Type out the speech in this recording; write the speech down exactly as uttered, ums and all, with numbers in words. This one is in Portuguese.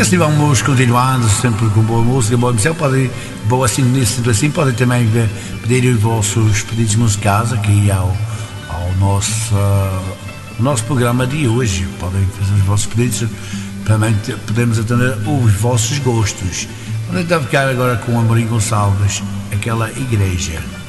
E assim vamos continuando, sempre com boa música, boa emissão. Podem, boa assim, nesse sentido assim, podem também pedir os vossos pedidos musicais aqui ao, ao nosso, uh, nosso programa de hoje. Podem fazer os vossos pedidos, também podemos atender os vossos gostos. Vamos então ficar agora com o Amorim Gonçalves, Aquela Igreja.